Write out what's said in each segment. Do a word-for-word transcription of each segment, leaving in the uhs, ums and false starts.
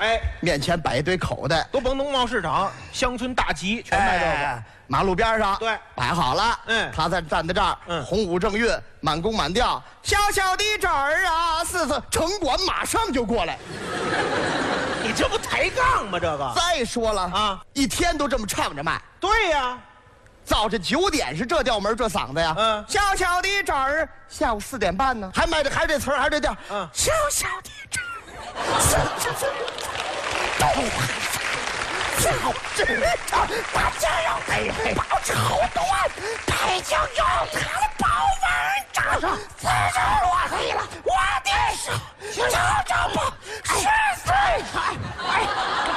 哎， 面前摆一堆口袋， 都甭农贸市场、乡村大集全卖这个。 哎马路边上， 对， 摆好了。 嗯， 他在站在这儿， 嗯， 红舞正韵，满弓满调，小小的这儿啊，四四城管马上就过来。 你这不抬杠吗？这个。 再说了啊， 一天都这么唱着卖。 对呀。 早晨九点是这调门这嗓子呀， 嗯， 小小的这儿，下午四点半呢，还卖的还这词儿还这调， 嗯， 小小的这儿，四十分都还在，早知道大家要得回报纸后端，北京有他的保温罩上，四十落黑了，我的手就这么十岁，哎哎，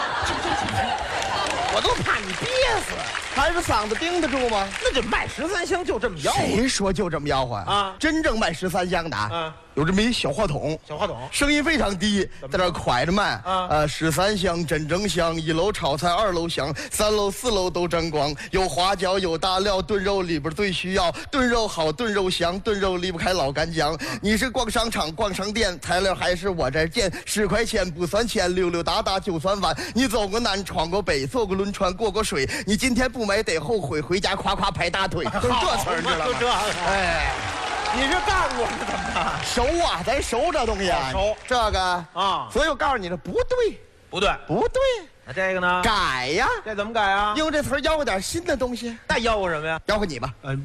我都怕你憋死。 还是嗓子盯得住吗？ 那就卖十三香就这么吆喝。 谁说就这么吆喝呀？ 啊， 真正卖十三香的啊， 嗯， 有这么一小话筒， 小话筒， 声音非常低，在这蒯着卖。 啊， 呃，十三香真正香，一楼炒菜，二楼香，三楼四楼都沾光。有花椒，有大料，炖肉里边最需要。炖肉好，炖肉香，炖肉离不开老干姜。你是逛商场，逛商店，材料还是我这儿见。十块钱不算钱，溜溜达达就算完。你走过南，闯过北，坐过轮船，过过水。你今天不买得后悔，回家夸夸拍大腿。都是这词儿，知道吗？ 就这， 哎。 你是干过是怎么的？ 熟啊，咱熟这东西啊， 熟这个啊， 所以我告诉你，这不对， 不对， 不对。 那这个呢？ 改呀， 这怎么改啊？ 用这词儿吆喝点新的东西。 那吆喝什么呀？ 吆喝你吧。 嗯，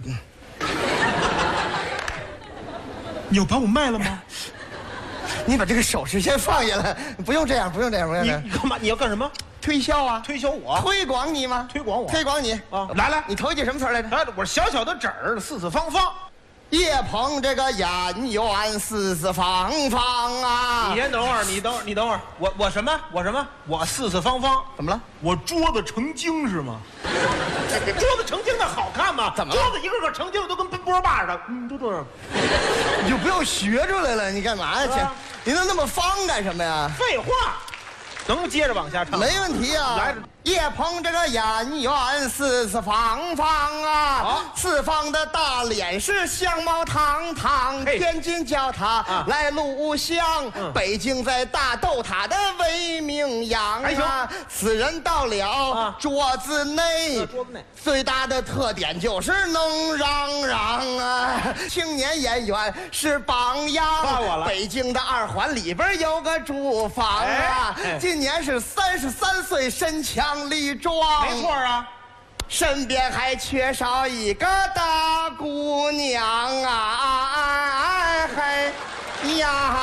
你要把我卖了吗？ 你把这个手势先放下来，不用这样，不用这样，不用这样。 你干嘛？你要干什么？ 推销啊， 推销我， 推广你吗？ 推广我， 推广你啊！来来， 你头一句什么词来着？ 哎，我小小的纸儿，四四方方。 叶鹏这个眼圆四四方方啊！ 你先等会儿，你等会儿，你等会儿，我我什么？我什么？我四四方方， 怎么了？ 我桌子成精是吗？桌子成精那好看吗？ 怎么了？ 桌子一个个成精的都跟奔波霸似的，嗯，都这样。 你就不用学出来了，你干嘛呀？去、啊，你弄那么方干什么呀？ 废话，能接着往下唱？ 没问题啊。 来。 叶鹏这个眼圆四四方方啊，啊四方的大脸是相貌堂堂。天津叫他、啊、来录像、嗯，北京在大豆塔的威名扬啊。此人到了、啊、桌子内、啊，桌子内最大的特点就是能嚷嚷啊。青年演员是榜样，北京的二环里边有个住房啊，哎哎、今年是三十三岁，身强。力壮， 没错啊， 身边还缺少一个大姑娘啊！哎嗨呀！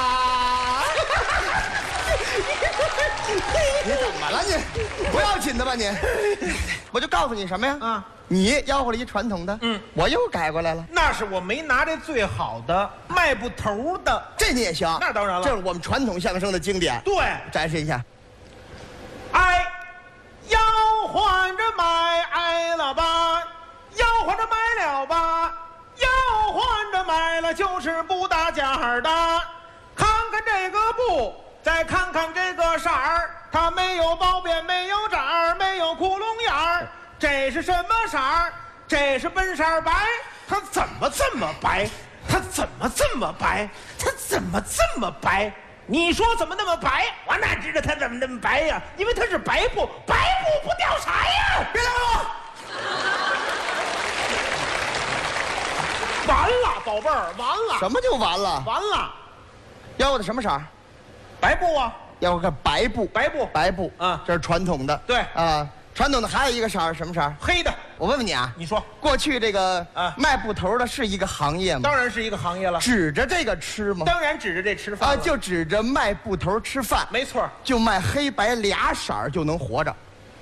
你怎么了你？不要紧的吧你？我就告诉你什么呀？啊，你吆喝了一传统的，嗯，我又改过来了。 那是我没拿这最好的卖不头的， 这你也行？ 那当然了， 这是我们传统相声的经典。 对， 展示一下。 哎。吆喝着买挨了吧，吆喝着买了吧，吆喝着买了就是不搭价的。看看这个布，再看看这个色儿，它没有包边，没有褶儿，没有窟窿眼儿。这是什么色儿？这是本色白。它怎么这么白？它怎么这么白？它怎么这么白？你说怎么那么白？我哪知道它怎么那么白呀？因为它是白布，白布不掉色呀！别拦我！完了，宝贝儿，完了！ 什么就完了？ 完了！ 吆喝的什么色？ 白布啊！ 吆喝个白布， 白布， 白布啊！ 这是传统的。 对啊，传统的还有一个色，什么色？ 黑的。 我问问你啊， 你说过去这个啊卖布头的是一个行业吗？ 当然是一个行业了。 指着这个吃吗？ 当然指着这吃饭啊，就指着卖布头吃饭。 没错， 就卖黑白俩色儿就能活着。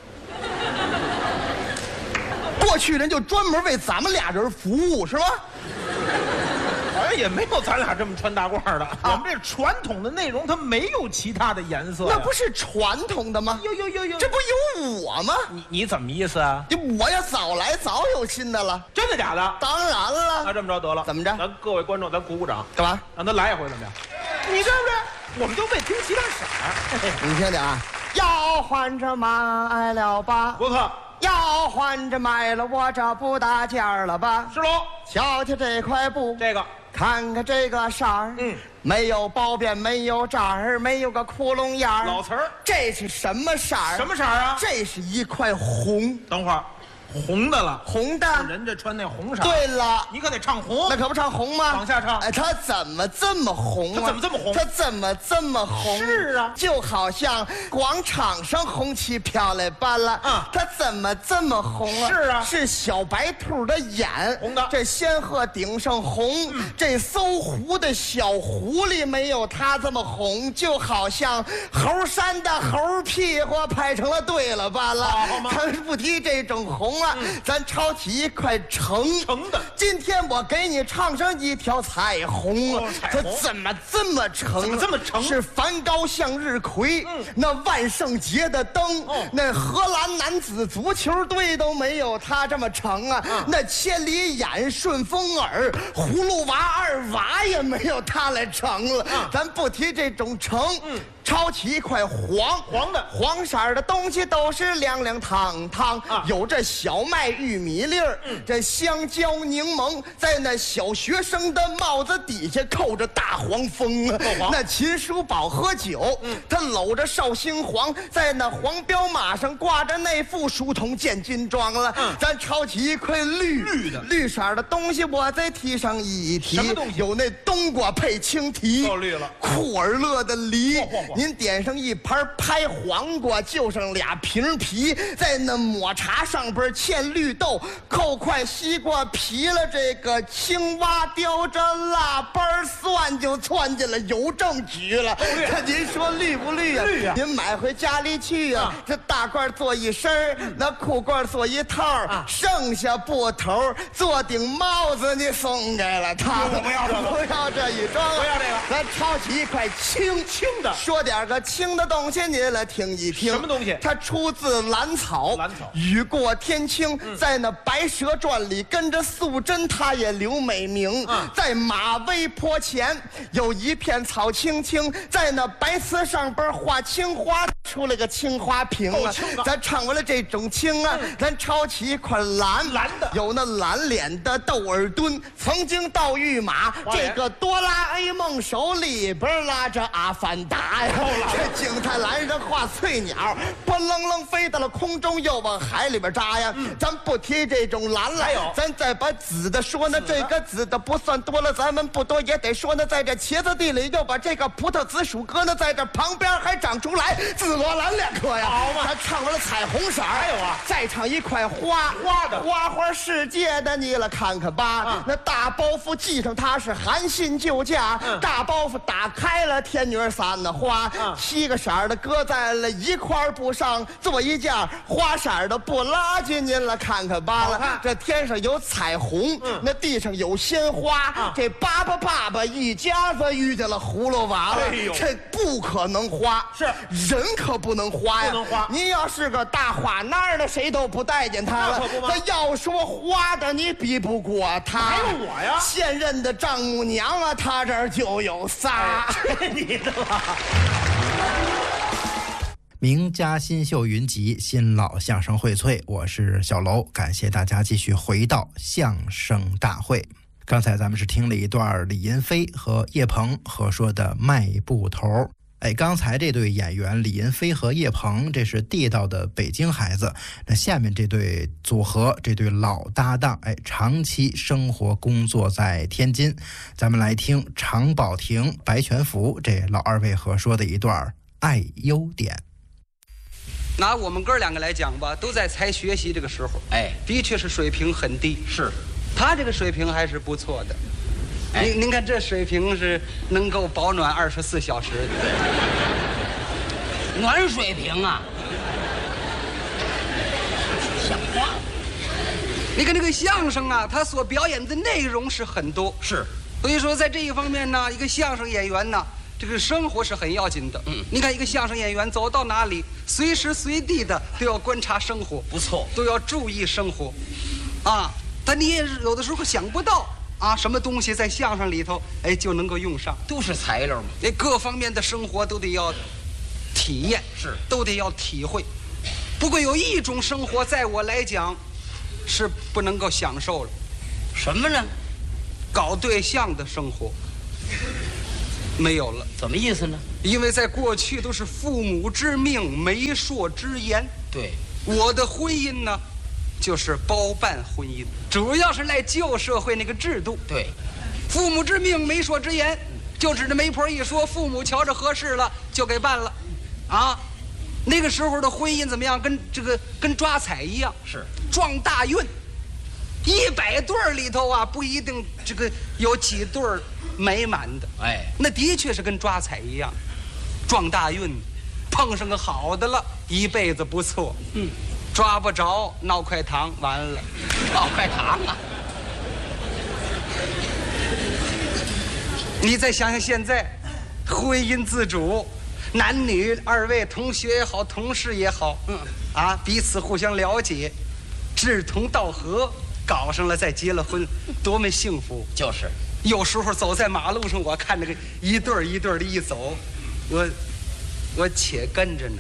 过去人就专门为咱们俩人服务，是吗？ 好像也没有咱俩这么穿大褂的。啊、我们这传统的内容它没有其他的颜色。 那不是传统的吗？ 有有有有， 这不有我吗？ 你你怎么意思啊？ 我要早来早有新的了。 真的假的？ 当然了。 那这么着得了。 怎么着？ 咱各位观众，咱鼓鼓掌。 干嘛？ 让他来一回怎么样？你对不对？我们都为听其他色儿。 你听听啊，要换着买了吧？ 不错。 要换着买了，我这不搭价了吧？ 是喽。 瞧瞧这块布， 这个。 看看这个色儿， 嗯， 没有包边，没有褶儿，没有个窟窿眼儿。 老词儿， 这是什么色儿？ 什么色儿啊？ 这是一块红。 等会儿，红的了， 红的。 人家穿那红色。 对了， 你可得唱红。 那可不唱红吗？ 往下唱。 哎，他怎么这么红啊？ 他怎么这么红？ 他怎么这么红？ 是啊， 就好像广场上红旗飘来罢了。 嗯， 他怎么这么红啊？ 是啊， 是小白兔的眼红的， 这仙鹤顶上红，嗯、这搜狐的小狐狸没有它这么红，就好像猴山的猴屁股排成了队了罢了。 好吗？ 咱不提这种红啊，嗯、咱抄起一块橙橙的。 今天我给你唱上一条彩虹啊！ 哦、彩虹它怎么这么橙？ 怎么这么橙？ 是梵高向日葵，嗯、那万圣节的灯，哦、那荷兰男子足球队都没有它这么橙啊！嗯、那千里眼、顺风耳、葫芦娃二娃也没有它来橙了。嗯、咱不提这种橙，嗯。抄起一块黄黄的黄色的东西都是亮亮堂堂，啊、有这小麦、玉米粒儿，嗯、这香蕉、柠檬，在那小学生的帽子底下扣着大黄蜂啊。那秦叔宝喝酒，嗯、他搂着绍兴黄，在那黄骠马上挂着那副书童见金装了。嗯、咱抄起一块绿绿的绿色的东西，我再提上一提。 什么东西？ 有那冬瓜配青提， 够绿了。 库尔勒的梨。 嚯嚯嚯您点上一盘拍黄瓜，就剩俩瓶皮，在那抹茶上边嵌绿豆，扣块西瓜皮了，这个青蛙叼着腊八蒜就窜进了邮政局了。那您说绿不绿啊？ 绿啊！ 您买回家里去啊，这大褂做一身，那裤褂做一套，剩下布头做顶帽子，你送给了他。 不要这个， 不要这一装， 不要这个。 咱抄起一块青青的， 说点个青的东西，你来听一听。 什么东西？ 它出自兰草。 兰草。 雨过天青，嗯、在那《白蛇传》里跟着素贞，她也留美名。嗯、在马嵬坡前有一片草青青，在那白瓷上边画青花，出了个青花瓶啊。咱唱完了这种青啊，嗯、咱抄起一块蓝蓝的， 有那蓝脸的窦尔敦，曾经盗御马，这个哆啦 A 梦手里边拉着阿凡达呀。这景泰蓝上画翠鸟，波楞楞飞到了空中，又往海里边扎呀。嗯、咱不提这种蓝了， 还有咱再把紫的说呢。这个紫的不算多了，咱们不多也得说呢。在这茄子地里，又把这个葡萄紫薯搁呢，在这旁边还长出来紫罗兰两颗呀。 好嘛， 咱唱完了彩虹色， 还有啊， 再唱一块花花的花花世界的，你来看看吧。嗯、那大包袱系上它是韩信救驾，嗯、大包袱打开了天女散的花。嗯、七个色儿的搁在了一块布上，做一件花色的布拉进您来看看吧了。这天上有彩虹，嗯、那地上有鲜花，嗯、这爸爸爸爸一家子遇见了葫芦娃了。哎呦，这不可能花， 是人可不能花呀， 不能花。 您要是个大花男的，谁都不待见他了。那要说花的，你比不过他。 还有我呀， 现任的丈母娘啊，他这儿就有仨。 哎、你的吧。 名家新秀云集，新老相声荟萃。我是小楼，感谢大家继续回到相声大会。刚才咱们是听了一段李银飞和叶鹏合说的卖布头。哎，刚才这对演员李银飞和叶鹏，这是地道的北京孩子。那下面这对组合，这对老搭档，哎，长期生活工作在天津。咱们来听常宝霆、白全福这老二位合说的一段爱优点。 拿我们哥两个来讲吧，都在才学习这个时候，哎，的确是水平很低。 是， 他这个水平还是不错的。哎、您您看这水平是能够保暖二十四小时的。 暖水平啊，像话。 你看这个相声啊，他所表演的内容是很多， 是， 所以说在这一方面呢，一个相声演员呢，这个生活是很要紧的。嗯，你看一个相声演员走到哪里，随时随地的都要观察生活， 不错， 都要注意生活，啊，但你也有的时候想不到啊，什么东西在相声里头，哎，就能够用上， 都是材料嘛。 那各方面的生活都得要体验， 是， 都得要体会。不过有一种生活，在我来讲，是不能够享受了。 什么呢？ 搞对象的生活没有了。 怎么意思呢？ 因为在过去都是父母之命、媒妁之言。 对， 我的婚姻呢，就是包办婚姻，主要是赖旧社会那个制度。 对， 父母之命、媒妁之言，就指着媒婆一说，父母瞧着合适了就给办了，啊，那个时候的婚姻怎么样？跟这个跟抓彩一样， 是撞大运。一百对儿里头啊，不一定这个有几对儿美满的。 哎， 那的确是跟抓彩一样，撞大运，碰上个好的了，一辈子不错。嗯，抓不着，闹块糖，完了， 闹块糖啊！ 你再想想现在，婚姻自主，男女二位同学也好，同事也好，嗯，啊，彼此互相了解，志同道合，搞上了再结了婚，多么幸福！ 就是， 有时候走在马路上，我看那个一对儿一对儿的一走，我我且跟着呢。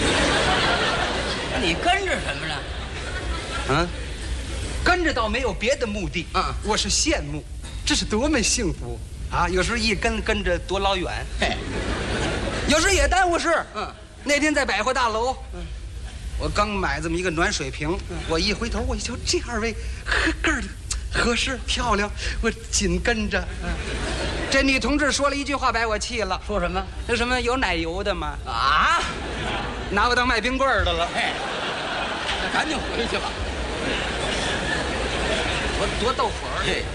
你跟着什么呢？ 嗯，跟着倒没有别的目的， 嗯， 我是羡慕，这是多么幸福啊！有时候一跟跟着多老远， 嘿， 有时也耽误事。 嗯， 那天在百货大楼，嗯，我刚买这么一个暖水瓶，嗯，我一回头，我一瞧这二位合个儿的合适漂亮，我紧跟着。嗯，这女同志说了一句话把我气了， 说什么？ 那什么有奶油的吗？ 啊， 拿我当卖冰棍儿的了。 哎，那赶紧回去吧。 我多逗火儿。 对，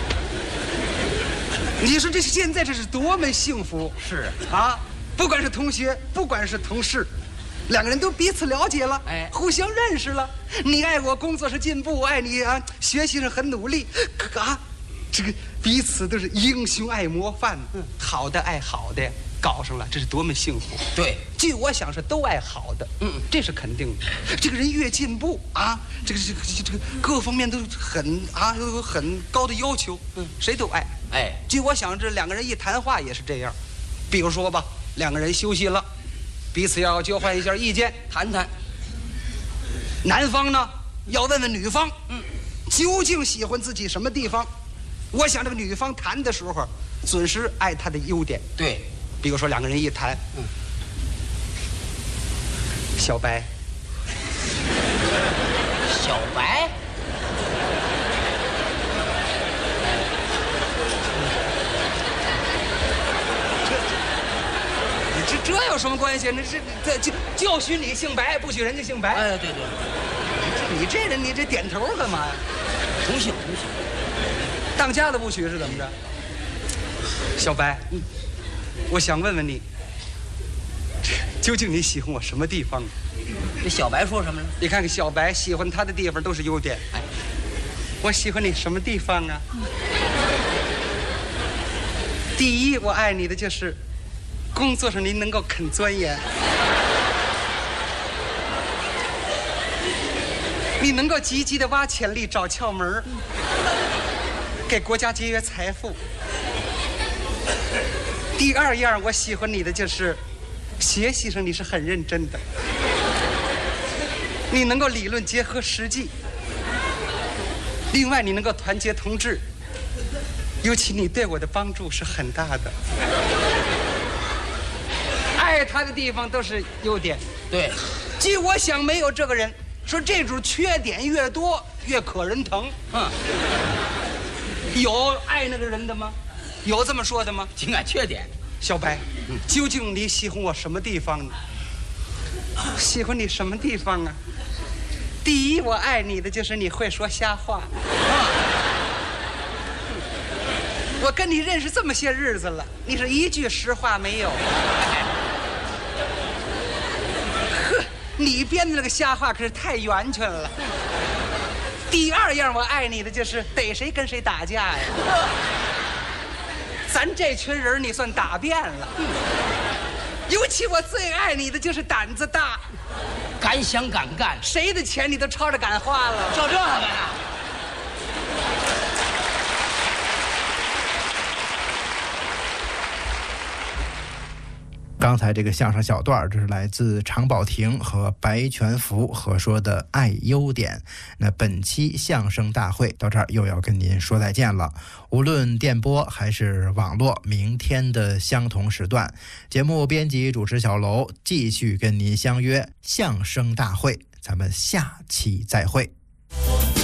你说这是现在这是多么幸福！ 是啊，不管是同学，不管是同事，两个人都彼此了解了， 哎， 互相认识了。你爱我工作上进步，我爱你啊，学习上很努力，可啊，这个彼此都是英雄爱模范，嗯，好的爱好的，搞上了，这是多么幸福！ 对， 据我想是都爱好的，嗯，这是肯定的。这个人越进步啊，这个这个这个各方面都很啊，都有很高的要求，嗯，谁都爱。 哎， 据我想，这两个人一谈话也是这样。比如说吧，两个人休息了，彼此要交换一下意见， 谈谈。 男方呢要问问女方，嗯，究竟喜欢自己什么地方？我想这个女方谈的时候，准是爱他的优点。 对， 比如说两个人一谈，嗯，小白， 小白。 这这有什么关系？那这这就就许你姓白，不许人家姓白。 哎，对对， 你这人，你这点头干嘛呀？ 同姓同姓， 当家的不许是怎么着？小白，嗯，我想问问你，究竟你喜欢我什么地方？ 这小白说什么了？ 你看看小白喜欢他的地方都是优点。哎，我喜欢你什么地方啊？第一，我爱你的就是工作上您能够肯钻研，你能够积极的挖潜力、找窍门，给国家节约财富。第二样，我喜欢你的就是学习上你是很认真的，你能够理论结合实际。另外，你能够团结同志，尤其你对我的帮助是很大的。爱他的地方都是优点。 对， 据我想，没有这个人说这种缺点越多越可人疼。嗯，有爱那个人的吗？有这么说的吗？ 情感缺点。 小白，嗯，究竟你喜欢我什么地方呢？喜欢你什么地方啊？第一，我爱你的就是你会说瞎话。啊，我跟你认识这么些日子了，你是一句实话没有。呵，你编的那个瞎话可是太圆圈了。第二样我爱你的就是逮谁跟谁打架呀。咱这群人你算打遍了。尤其我最爱你的就是胆子大， 敢想敢干， 谁的钱你都抄着敢花了。 就这个呀。 刚才这个相声小段，这是来自常宝霆和白全福合说的爱优点。那本期相声大会到这儿又要跟您说再见了。无论电波还是网络，明天的相同时段，节目编辑主持小楼继续跟您相约相声大会，咱们下期再会。